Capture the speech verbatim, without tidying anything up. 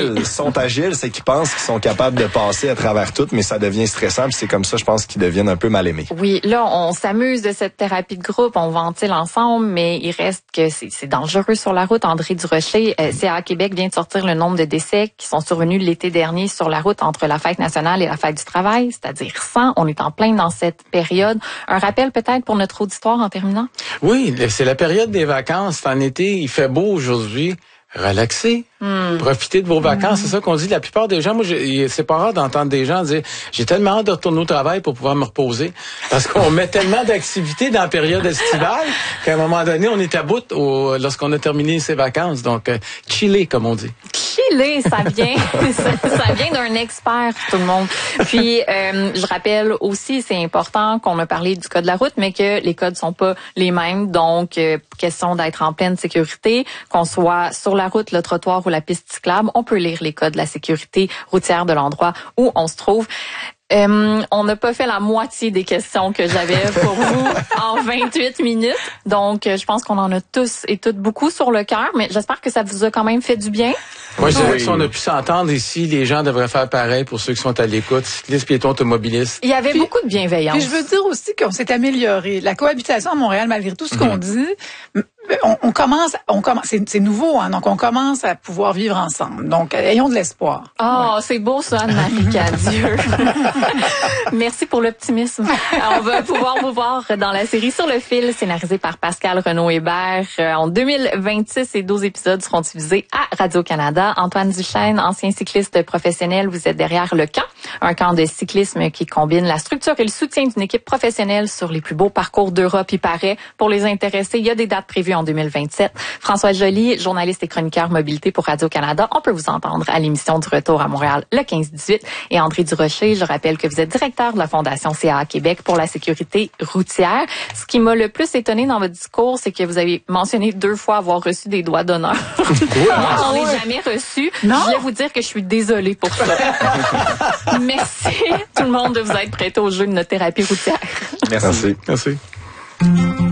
agiles, ils sont agiles, c'est qu'ils pensent qu'ils sont capables de passer à travers tout, mais ça devient stressant, puis c'est comme ça, je pense, qu'ils deviennent un peu mal aimés. Oui, là, on s'amuse de cette thérapie de groupe, on ventile ensemble, mais il reste que c'est, c'est dangereux sur la route. André Durocher, euh, C A A Québec vient de sortir le nombre de décès qui sont survenus l'été dernier sur la route entre la fête nationale et la fête du travail, c'est-à-dire cent. On est en plein dans cette période. Un rappel peut-être pour notre auditoire en terminant? Oui, c'est la période des vacances. C'est en été, il fait beau aujourd'hui. Relaxez. Hmm. Profitez de vos vacances. Hmm. C'est ça qu'on dit. La plupart des gens, moi, je, c'est pas rare d'entendre des gens dire « J'ai tellement hâte de retourner au travail pour pouvoir me reposer. » Parce qu'on met tellement d'activités dans la période estivale qu'à un moment donné, on est à bout au, lorsqu'on a terminé ses vacances. Donc, euh, chiller, comme on dit. Chiller, ça vient, ça, ça vient d'un expert, tout le monde. Puis, euh, je rappelle aussi, c'est important qu'on a parlé du code de la route, mais que les codes sont pas les mêmes. Donc, euh, question d'être en pleine sécurité, qu'on soit sur la route, le trottoir ou la piste cyclable, on peut lire les codes de la sécurité routière de l'endroit où on se trouve. Euh, on n'a pas fait la moitié des questions que j'avais pour vous en vingt-huit minutes. Donc, je pense qu'on en a tous et toutes beaucoup sur le cœur, mais j'espère que ça vous a quand même fait du bien. Moi, je dirais que si on a pu s'entendre ici, les gens devraient faire pareil pour ceux qui sont à l'écoute, cyclistes, piétons, automobilistes. Il y avait puis, beaucoup de bienveillance. Puis je veux dire aussi qu'on s'est amélioré. La cohabitation à Montréal, malgré tout ce qu'on dit, on, on commence, on commence, c'est, c'est nouveau, hein, donc on commence à pouvoir vivre ensemble. Donc, ayons de l'espoir. Oh, ouais. C'est beau ça, Anne-Marie Cadieux. Merci pour l'optimisme. On va pouvoir vous voir dans la série Sur le fil, scénarisée par Pascal Renaud-Hébert. En deux mille vingt-six, ces douze épisodes seront diffusés à Radio-Canada. Antoine Duchesne, ancien cycliste professionnel, vous êtes derrière le camp, un camp de cyclisme qui combine la structure et le soutien d'une équipe professionnelle sur les plus beaux parcours d'Europe, il paraît. Pour les intéressés, il y a des dates prévues en deux mille vingt-sept. François Joly, journaliste et chroniqueur mobilité pour Radio-Canada. On peut vous entendre à l'émission du Retour à Montréal le quinze dix-huit. Et André Durocher, je rappelle que vous êtes directeur de la Fondation C A A Québec pour la sécurité routière. Ce qui m'a le plus étonné dans votre discours, c'est que vous avez mentionné deux fois avoir reçu des doigts d'honneur. Oui, Moi, j'en ai jamais reçu. Non? Je voulais vous dire que je suis désolée pour ça. Merci tout le monde de vous être prêté au jeu de notre thérapie routière. Merci. Merci. Merci.